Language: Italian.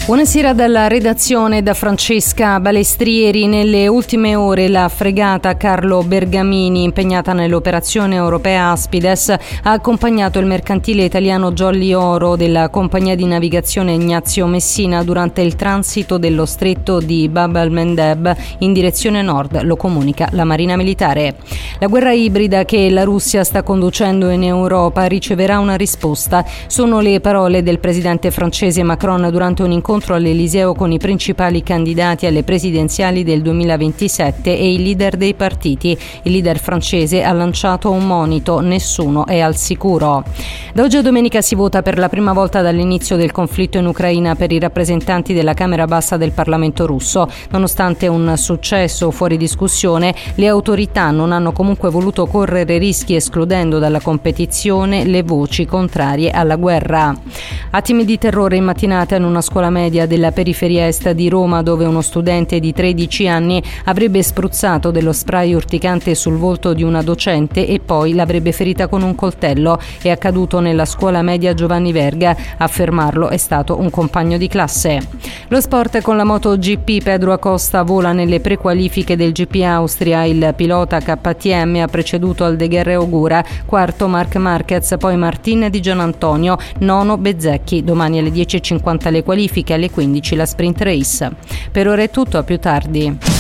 Buonasera dalla redazione, da Francesca Balestrieri. Nelle ultime ore la fregata Carlo Bergamini, impegnata nell'operazione europea Aspides, ha accompagnato il mercantile italiano Jolly Oro della compagnia di navigazione Ignazio Messina durante il transito dello stretto di Bab el-Mandeb in direzione nord, lo comunica la Marina Militare. La guerra ibrida che la Russia sta conducendo in Europa riceverà una risposta. Sono le parole del presidente francese Macron durante un incontro all'Eliseo con i principali candidati alle presidenziali del 2027 e i leader dei partiti. Il leader francese ha lanciato un monito: nessuno è al sicuro. Da oggi a domenica si vota per la prima volta dall'inizio del conflitto in Ucraina per i rappresentanti della Camera Bassa del Parlamento russo. Nonostante un successo fuori discussione, le autorità non hanno comunque voluto correre rischi, escludendo dalla competizione le voci contrarie alla guerra. Attimi di terrore in mattinata in una scuola media della periferia est di Roma, dove uno studente di 13 anni avrebbe spruzzato dello spray urticante sul volto di una docente e poi l'avrebbe ferita con un coltello. È accaduto nella scuola media Giovanni Verga. A fermarlo è stato un compagno di classe. Lo sport con la MotoGP. Pedro Acosta vola nelle prequalifiche del GP Austria. Il pilota KTM ha preceduto Aldeguer e Ogura, quarto Marc Marquez, poi Martin Di Gianantonio, nono Bezzecchi. Domani alle 10:50 le qualifiche, alle 15 la sprint race. Per ora è tutto, a più tardi.